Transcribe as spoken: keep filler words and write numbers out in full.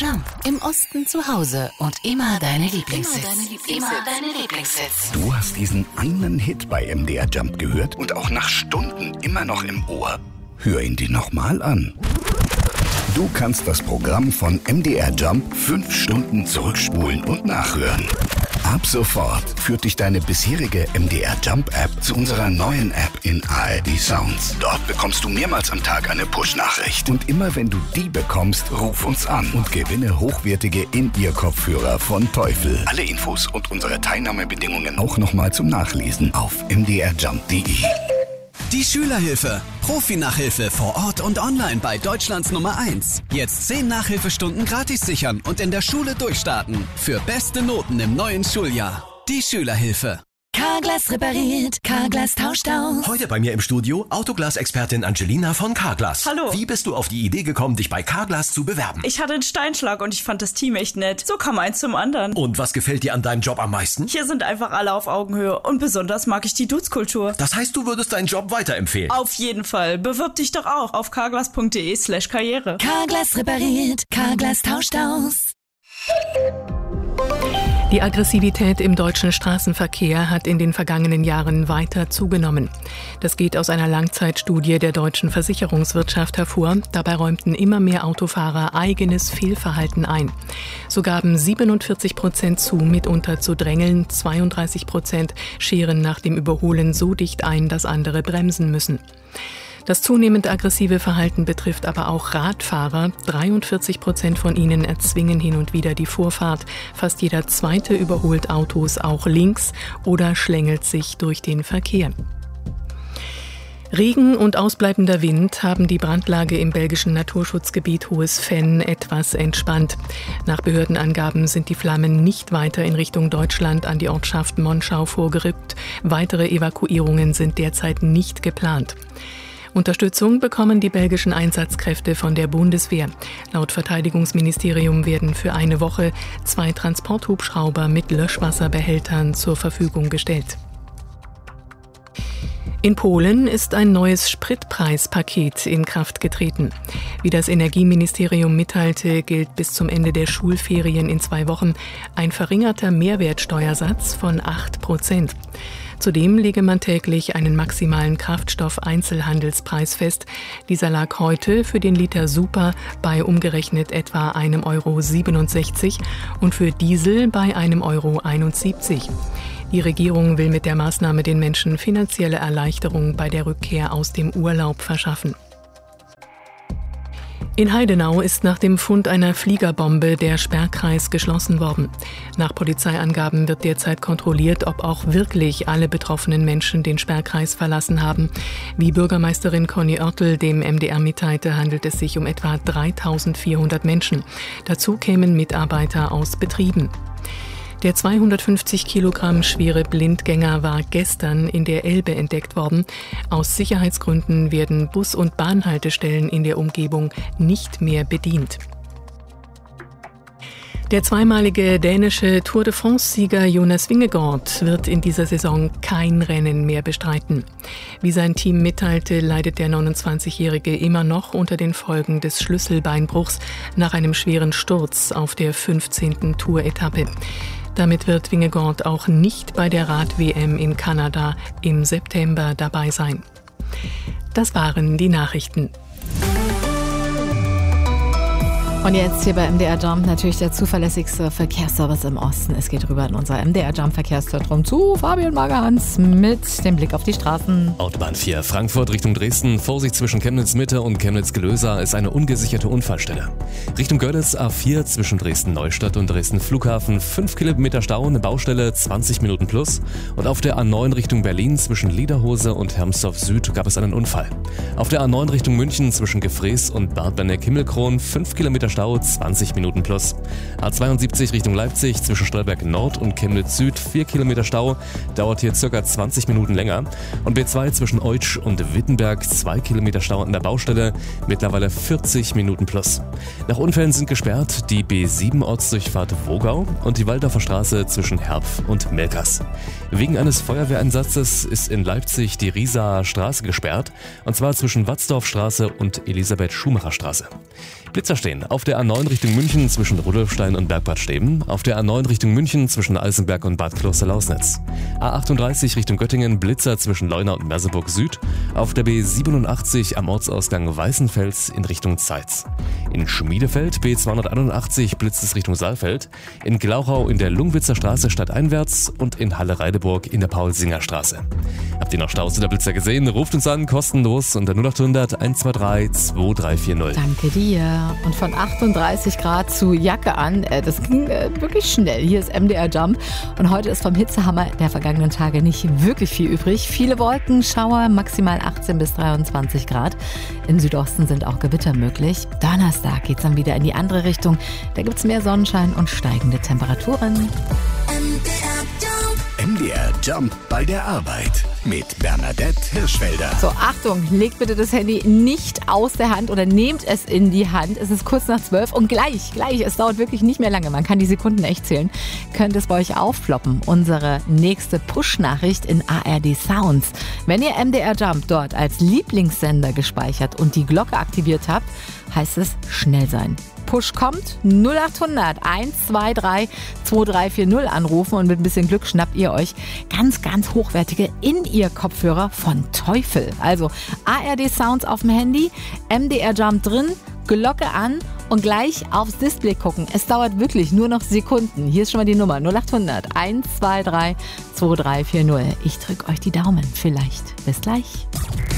Jump. Im Osten zu Hause und immer deine Lieblingshits. Immer deine Lieblingshits. Du hast diesen einen Hit bei M D R Jump gehört und auch nach Stunden immer noch im Ohr. Hör ihn dir nochmal an. Du kannst das Programm von M D R Jump fünf Stunden zurückspulen und nachhören. Ab sofort führt dich deine bisherige M D R Jump App zu unserer neuen App in A R D Sounds. Dort bekommst du mehrmals am Tag eine Push-Nachricht. Und immer wenn du die bekommst, ruf uns an und gewinne hochwertige In-Ear-Kopfhörer von Teufel. Alle Infos und unsere Teilnahmebedingungen auch nochmal zum Nachlesen auf m d r jump punkt d e. Die Schülerhilfe. Profi-Nachhilfe vor Ort und online bei Deutschlands Nummer eins. Jetzt zehn Nachhilfestunden gratis sichern und in der Schule durchstarten. Für beste Noten im neuen Schuljahr. Die Schülerhilfe. Carglass repariert, Carglass tauscht aus. Heute bei mir im Studio Autoglas-Expertin Angelina von Carglass. Hallo. Wie bist du auf die Idee gekommen, dich bei Carglass zu bewerben? Ich hatte einen Steinschlag und ich fand das Team echt nett. So kam eins zum anderen. Und was gefällt dir an deinem Job am meisten? Hier sind einfach alle auf Augenhöhe und besonders mag ich die Dutzkultur. Das heißt, du würdest deinen Job weiterempfehlen? Auf jeden Fall. Bewirb dich doch auch auf carglass punkt de slash karriere. Carglass repariert, Carglass tauscht aus. Die Aggressivität im deutschen Straßenverkehr hat in den vergangenen Jahren weiter zugenommen. Das geht aus einer Langzeitstudie der deutschen Versicherungswirtschaft hervor. Dabei räumten immer mehr Autofahrer eigenes Fehlverhalten ein. So gaben siebenundvierzig Prozent zu, mitunter zu drängeln. zweiunddreißig Prozent scheren nach dem Überholen so dicht ein, dass andere bremsen müssen. Das zunehmend aggressive Verhalten betrifft aber auch Radfahrer. dreiundvierzig Prozent von ihnen erzwingen hin und wieder die Vorfahrt. Fast jeder Zweite überholt Autos auch links oder schlängelt sich durch den Verkehr. Regen und ausbleibender Wind haben die Brandlage im belgischen Naturschutzgebiet Hohes Venn etwas entspannt. Nach Behördenangaben sind die Flammen nicht weiter in Richtung Deutschland an die Ortschaft Monschau vorgerückt. Weitere Evakuierungen sind derzeit nicht geplant. Unterstützung bekommen die belgischen Einsatzkräfte von der Bundeswehr. Laut Verteidigungsministerium werden für eine Woche zwei Transporthubschrauber mit Löschwasserbehältern zur Verfügung gestellt. In Polen ist ein neues Spritpreispaket in Kraft getreten. Wie das Energieministerium mitteilte, gilt bis zum Ende der Schulferien in zwei Wochen ein verringerter Mehrwertsteuersatz von acht Prozent. Zudem lege man täglich einen maximalen Kraftstoff-Einzelhandelspreis fest. Dieser lag heute für den Liter Super bei umgerechnet etwa einem Euro siebenundsechzig und für Diesel bei einem Euro einundsiebzig. Die Regierung will mit der Maßnahme den Menschen finanzielle Erleichterung bei der Rückkehr aus dem Urlaub verschaffen. In Heidenau ist nach dem Fund einer Fliegerbombe der Sperrkreis geschlossen worden. Nach Polizeiangaben wird derzeit kontrolliert, ob auch wirklich alle betroffenen Menschen den Sperrkreis verlassen haben. Wie Bürgermeisterin Conny Oertel dem M D R mitteilte, handelt es sich um etwa dreitausendvierhundert Menschen. Dazu kämen Mitarbeiter aus Betrieben. Der zweihundertfünfzig Kilogramm schwere Blindgänger war gestern in der Elbe entdeckt worden. Aus Sicherheitsgründen werden Bus- und Bahnhaltestellen in der Umgebung nicht mehr bedient. Der zweimalige dänische Tour de France-Sieger Jonas Vingegaard wird in dieser Saison kein Rennen mehr bestreiten. Wie sein Team mitteilte, leidet der neunundzwanzigjährige immer noch unter den Folgen des Schlüsselbeinbruchs nach einem schweren Sturz auf der fünfzehnten Tour-Etappe. Damit wird Vingegaard auch nicht bei der Rad-W M in Kanada im September dabei sein. Das waren die Nachrichten. Und jetzt hier bei M D R Jump natürlich der zuverlässigste Verkehrsservice im Osten. Es geht rüber in unser M D R Jump Verkehrszentrum zu Fabian Magerhans mit dem Blick auf die Straßen. Autobahn vier Frankfurt Richtung Dresden. Vorsicht zwischen Chemnitz Mitte und Chemnitz Gelösa ist eine ungesicherte Unfallstelle. Richtung Görlitz A vier zwischen Dresden Neustadt und Dresden Flughafen. fünf Kilometer Stau, eine Baustelle, zwanzig Minuten plus. Und auf der A neun Richtung Berlin zwischen Liederhose und Hermsdorf Süd gab es einen Unfall. Auf der A neun Richtung München zwischen Gefrees und Bad Benneck-Himmelkron fünf Kilometer Stau, zwanzig Minuten plus. A zweiundsiebzig Richtung Leipzig zwischen Stolberg Nord und Chemnitz Süd, vier Kilometer Stau, dauert hier circa zwanzig Minuten länger. Und B zwei zwischen Eutsch und Wittenberg, zwei Kilometer Stau an der Baustelle, mittlerweile vierzig Minuten plus. Nach Unfällen sind gesperrt die B sieben Ortsdurchfahrt Wogau und die Waldorfer Straße zwischen Herpf und Melkers. Wegen eines Feuerwehreinsatzes ist in Leipzig die Riesaer Straße gesperrt, und zwar zwischen Watzdorfstraße und Elisabeth-Schumacher-Straße. Blitzer stehen auf auf der A neun Richtung München zwischen Rudolfstein und Bergbad Steben, auf der A neun Richtung München zwischen Eisenberg und Bad Kloster-Lausnitz. A achtunddreißig Richtung Göttingen, Blitzer zwischen Leuna und Merseburg Süd, auf der B siebenundachtzig am Ortsausgang Weißenfels in Richtung Zeitz. In Schmiedefeld B zweihunderteinundachtzig blitzt es Richtung Saalfeld, in Glauchau in der Lungwitzer Straße stadteinwärts und in Halle-Reideburg in der Paul-Singer-Straße. Habt ihr noch Staus oder Blitzer gesehen? Ruft uns an, kostenlos unter null acht hundert eins zwei drei zwei drei vier null. Danke dir. Und von achtunddreißig Grad zu Jacke an, äh, das ging äh, wirklich schnell. Hier ist M D R Jump und heute ist vom Hitzehammer der vergangenen Tage nicht wirklich viel übrig. Viele Wolken, Schauer, maximal achtzehn bis dreiundzwanzig Grad. Im Südosten sind auch Gewitter möglich. Donnerstag geht es dann wieder in die andere Richtung. Da gibt es mehr Sonnenschein und steigende Temperaturen. M D R Jump bei der Arbeit mit Bernadette Hirschfelder. So, Achtung, legt bitte das Handy nicht aus der Hand oder nehmt es in die Hand. Es ist kurz nach zwölf und gleich, gleich, es dauert wirklich nicht mehr lange, man kann die Sekunden echt zählen, könnte es bei euch aufploppen. Unsere nächste Push-Nachricht in A R D Sounds. Wenn ihr M D R Jump dort als Lieblingssender gespeichert und die Glocke aktiviert habt, heißt es schnell sein. Push kommt, null acht hundert eins zwei drei zwei drei vier null anrufen und mit ein bisschen Glück schnappt ihr euch ganz, ganz hochwertige In-Ear-Kopfhörer von Teufel. Also A R D Sounds auf dem Handy, M D R Jump drin, Glocke an und gleich aufs Display gucken. Es dauert wirklich nur noch Sekunden. Hier ist schon mal die Nummer null acht hundert eins zwei drei zwei drei vier null. Ich drücke euch die Daumen. Vielleicht. Bis gleich.